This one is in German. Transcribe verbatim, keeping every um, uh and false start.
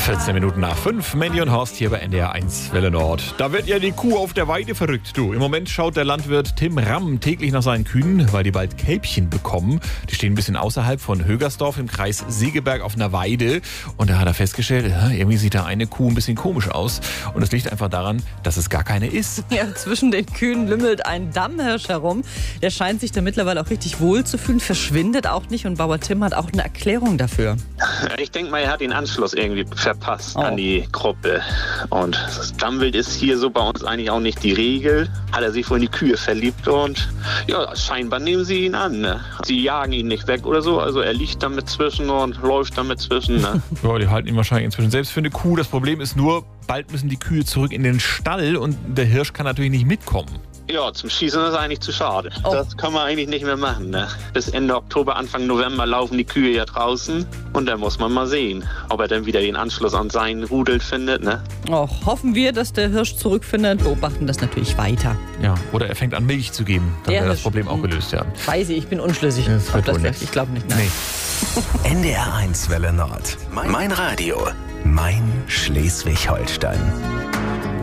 vierzehn Minuten nach fünf, Mandy und Horst hier bei N D R eins Welle Nord. Da wird ja die Kuh auf der Weide verrückt, du. Im Moment schaut der Landwirt Tim Ramm täglich nach seinen Kühen, weil die bald Kälbchen bekommen. Die stehen ein bisschen außerhalb von Högersdorf im Kreis Segeberg auf einer Weide. Und da hat er festgestellt, ja, irgendwie sieht da eine Kuh ein bisschen komisch aus. Und es liegt einfach daran, dass es gar keine ist. Ja, zwischen den Kühen lümmelt ein Dammhirsch herum. Der scheint sich da mittlerweile auch richtig wohl zu fühlen, verschwindet auch nicht. Und Bauer Tim hat auch eine Erklärung dafür. Ich denke mal, er hat den Anschluss irgendwie verpasst Oh. an die Gruppe. Und das Stammwild ist hier so bei uns eigentlich auch nicht die Regel. Hat er sich wohl in die Kühe verliebt und ja, scheinbar nehmen sie ihn an. Ne? Sie jagen ihn nicht weg oder so, also er liegt damit zwischen und läuft damit zwischen. Ne? Ja, die halten ihn wahrscheinlich inzwischen selbst für eine Kuh. Das Problem ist nur, bald müssen die Kühe zurück in den Stall und der Hirsch kann natürlich nicht mitkommen. Ja, zum Schießen ist eigentlich zu schade. Oh. Das kann man eigentlich nicht mehr machen. Ne? Bis Ende Oktober, Anfang November laufen die Kühe ja draußen. Und dann muss man mal sehen, ob er dann wieder den Anschluss an seinen Rudel findet. Ne? Oh, hoffen wir, dass der Hirsch zurückfindet, beobachten das natürlich weiter. Ja, oder er fängt an Milch zu geben. Dann Der wäre das Hirsch. Problem auch gelöst, ja. Weiß ich, ich bin unschlüssig. Das ob wird das wohl vielleicht- nichts. Ich glaube nicht. Nein. Nee. N D R eins Welle Nord. Mein Radio. Mein Schleswig-Holstein.